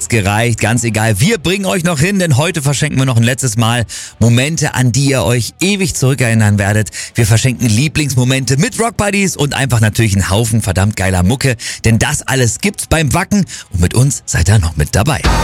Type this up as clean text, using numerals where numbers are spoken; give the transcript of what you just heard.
hat's gereicht, ganz egal. Wir bringen euch noch hin, denn heute verschenken wir noch ein letztes Mal Momente, an die ihr euch ewig zurückerinnern werdet. Wir verschenken Lieblingsmomente mit Rock Buddies und einfach natürlich einen Haufen verdammt geiler Mucke, denn das alles gibt's beim Wacken und mit uns seid ihr noch mit dabei.